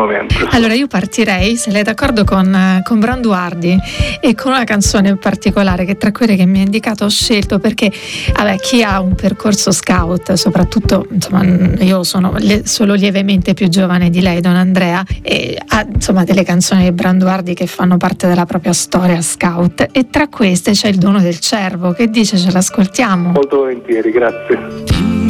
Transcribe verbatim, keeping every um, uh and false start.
momento. Allora io partirei, se lei è d'accordo, con, con Branduardi e con una canzone in particolare che tra quelle che mi ha indicato ho scelto perché vabbè, chi ha un percorso scout, soprattutto insomma io sono le, solo lievemente più giovane di lei, Don Andrea, e ha insomma delle canzoni di Branduardi che fanno parte della propria storia scout, e tra queste c'è Il dono del cervo. Che dice, ce l'ascoltiamo? Molto volentieri, grazie.